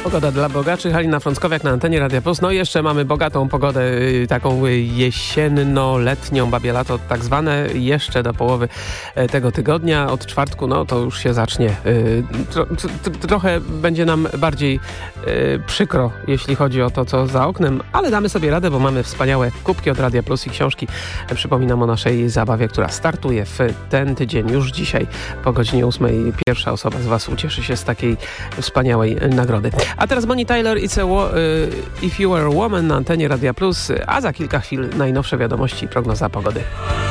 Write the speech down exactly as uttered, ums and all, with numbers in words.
Pogoda dla bogaczy. Halina Frąckowiak na antenie Radia Plus. No i jeszcze mamy bogatą pogodę, taką jesienno-letnią, babie lato tak zwane, jeszcze do połowy tego tygodnia. Od czwartku, no to już się zacznie. Tro, tro, trochę będzie nam bardziej przykro, jeśli chodzi o to, co za oknem, ale damy sobie radę, bo mamy wspaniałe kubki od Radia Plus i książki. Przypominam o naszej zabawie, która startuje w ten tydzień, już dzisiaj po godzinie ósmej. Pierwsza osoba z Was ucieszy się z takiej wspaniałej nagrody. A teraz Bonnie Tyler, It's a wo- If You Were a Woman na antenie Radia Plus, a za kilka chwil najnowsze wiadomości i prognoza pogody.